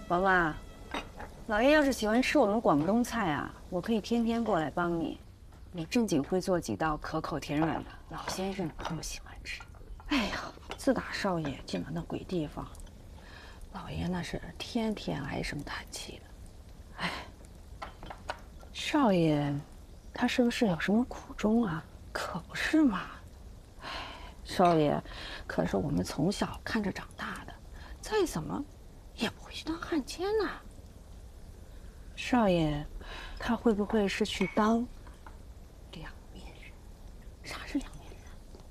王妈，老爷要是喜欢吃我们广东菜啊，我可以天天过来帮你。我正经会做几道可口甜软的，老先生可不喜欢吃。哎呀，自打少爷进了那鬼地方，老爷那是天天唉声叹气的。哎，少爷，他是不是有什么苦衷啊？可不是嘛。哎，少爷可是我们从小看着长大的，再怎么也不会去当汉奸呐。少爷，他会不会是去当两面人？啥是两面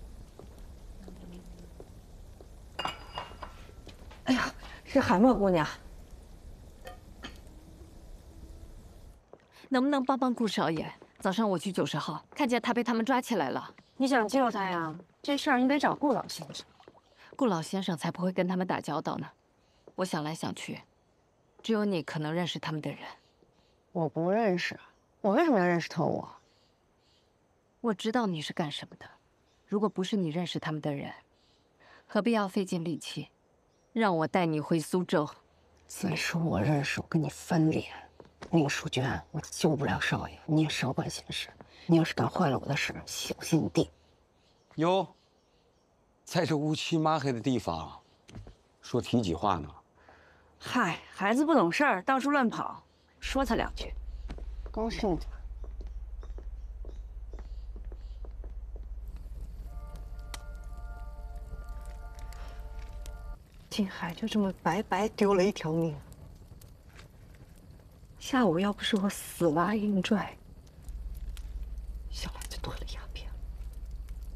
人？哎呀，是海默姑娘。 能不能帮帮顾少爷？早上我去90号，看见他被他们抓起来了。 你想救他呀？这事儿你得找顾老先生。 顾老先生才不会跟他们打交道呢。我想来想去，只有你可能认识他们的人。 我不认识，我为什么要认识特务？ 我知道你是干什么的。如果不是你认识他们的人，何必要费尽力气，让我带你回苏州？ 再说我认识，我跟你翻脸。那个淑娟，我救不了少爷，你也少管闲事。你要是敢坏了我的事，小心你弟。 哟，在这乌漆抹黑的地方，说体己话呢？ 嗨，孩子不懂事儿，到处乱跑，说他两句，高兴着。金海就这么白白丢了一条命。下午要不是我死拉硬拽，